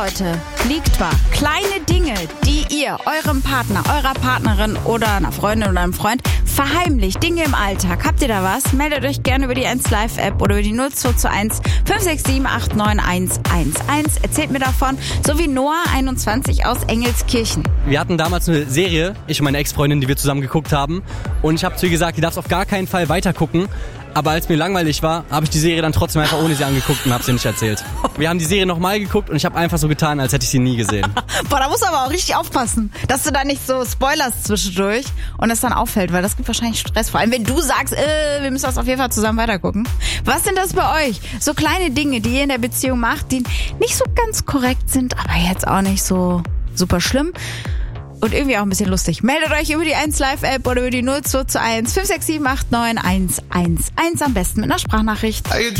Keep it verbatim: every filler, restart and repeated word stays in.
Leute, liegt wahr. Kleine Dinge, die ihr eurem Partner, eurer Partnerin oder einer Freundin oder einem Freund verheimlicht. Dinge im Alltag. Habt ihr da was? Meldet euch gerne über die eins Live App oder über die null zwei zwei eins fünf sechs sieben acht neun eins eins eins. Erzählt mir davon. So wie Noah einundzwanzig aus Engelskirchen. Wir hatten damals eine Serie, ich und meine Ex-Freundin, die wir zusammen geguckt haben. Und ich habe zu ihr gesagt, die darf auf gar keinen Fall weitergucken. Aber als mir langweilig war, habe ich die Serie dann trotzdem einfach ohne sie angeguckt und habe sie nicht erzählt. Wir haben die Serie nochmal geguckt und ich habe einfach so getan, als hätte ich sie nie gesehen. Boah, da musst du aber auch richtig aufpassen, dass du da nicht so spoilerst zwischendurch und es dann auffällt, weil das gibt wahrscheinlich Stress. Vor allem, wenn du sagst, äh, wir müssen das auf jeden Fall zusammen weitergucken. Was sind das bei euch? So kleine Dinge, die ihr in der Beziehung macht, die nicht so ganz korrekt sind, aber jetzt auch nicht so super schlimm. Und irgendwie auch ein bisschen lustig. Meldet euch über die eins Live App oder über die null zwei zwei eins fünf sechs sieben acht neun eins eins eins, am besten mit einer Sprachnachricht.